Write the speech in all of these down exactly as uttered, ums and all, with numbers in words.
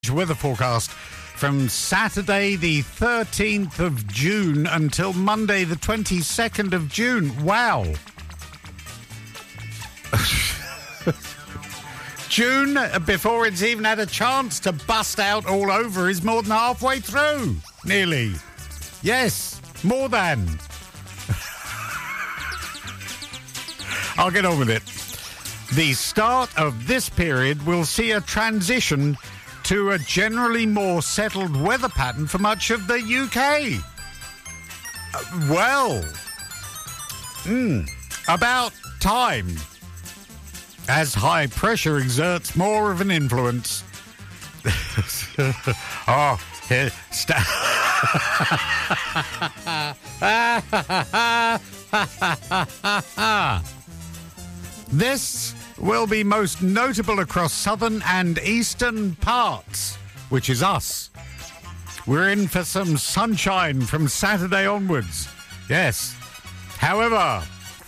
Weather forecast from Saturday the thirteenth of June until Monday the twenty-second of June. Wow. June, before it's even had a chance to bust out all over, is more than halfway through. Nearly. Yes, more than. I'll get on with it. The start of this period will see a transition to a generally more settled weather pattern for much of the U K. Uh, well, mm, about time, as high pressure exerts more of an influence. oh, here, sta- This will be most notable across southern and eastern parts, which is us. We're in for some sunshine from Saturday onwards. Yes. However,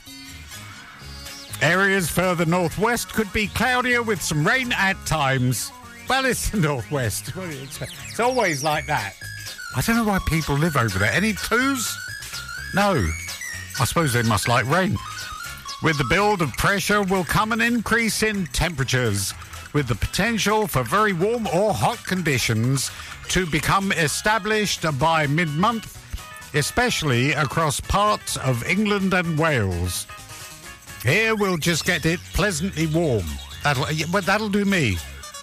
areas further northwest could be cloudier with some rain at times. Well, it's the northwest. It's always like that. I don't know why people live over there. Any clues? No. I suppose they must like rain. With the build of pressure will come an increase in temperatures, with the potential for very warm or hot conditions to become established by mid-month, especially across parts of England and Wales. Here we'll just get it pleasantly warm. That'll, well, that'll do me.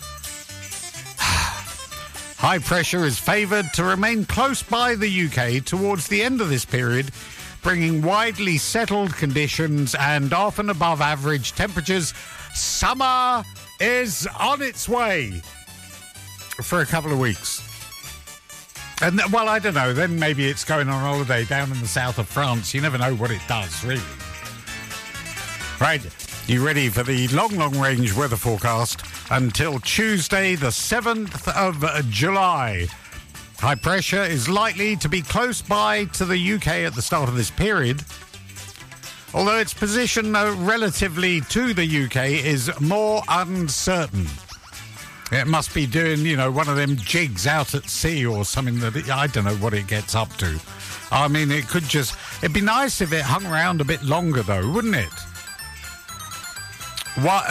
High pressure is favoured to remain close by the U K towards the end of this period, bringing widely settled conditions and often above average temperatures. Summer is on its way for a couple of weeks. And, well, I don't know, then maybe it's going on holiday down in the south of France. You never know what it does, really. Right, you ready for the long, long-range weather forecast until Tuesday, the seventh of July. High pressure is likely to be close by to the U K at the start of this period, although its position uh, relatively to the U K is more uncertain. It must be doing, you know, one of them jigs out at sea or something that it, I don't know what it gets up to. I mean, it could just... It'd be nice if it hung around a bit longer, though, wouldn't it? What...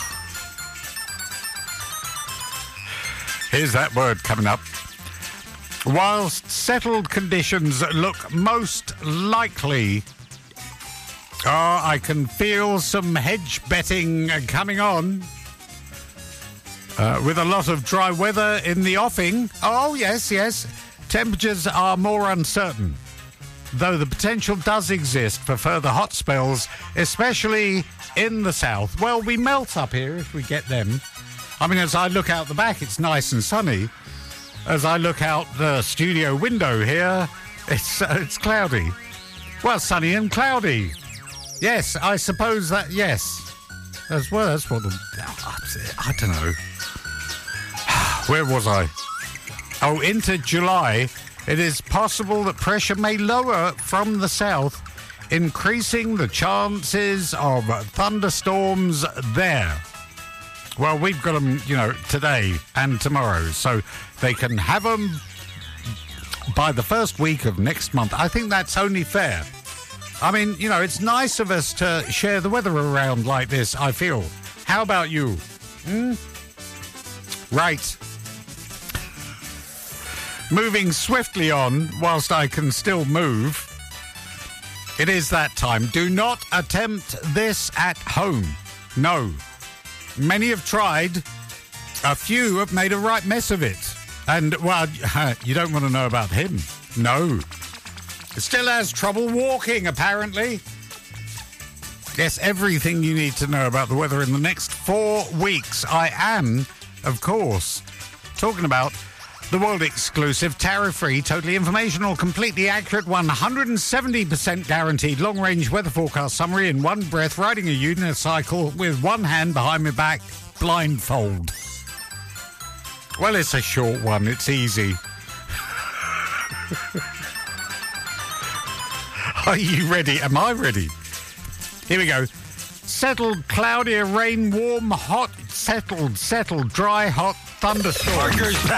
Here's that word coming up. Whilst settled conditions look most likely, oh, I can feel some hedge betting coming on. Uh, with a lot of dry weather in the offing. Oh, yes, yes. Temperatures are more uncertain, though the potential does exist for further hot spells, especially in the south. Well, we melt up here if we get them. I mean, as I look out the back, it's nice and sunny. As I look out the studio window here, it's uh, it's cloudy. Well, sunny and cloudy. Yes, I suppose that, yes. As well, that's what the... I don't know. Where was I? Oh, into July, it is possible that pressure may lower from the south, increasing the chances of thunderstorms there. Well, we've got them, you know, today and tomorrow, so they can have them by the first week of next month. I think that's only fair. I mean, you know, it's nice of us to share the weather around like this, I feel. How about you? Hmm? Right. Moving swiftly on, whilst I can still move. It is that time. Do not attempt this at home. No. Many have tried. A few have made a right mess of it. And, well, you don't want to know about him. No. Still has trouble walking, apparently. Yes, everything you need to know about the weather in the next four weeks. I am, of course, talking about the world-exclusive, tariff-free, totally informational, completely accurate, one hundred seventy percent guaranteed long-range weather forecast summary in one breath, riding a unicycle with one hand behind my back, blindfold. Well, it's a short one. It's easy. Are you ready? Am I ready? Here we go. Settled, cloudier, rain, warm, hot, settled, settled, dry, hot, thunderstorms.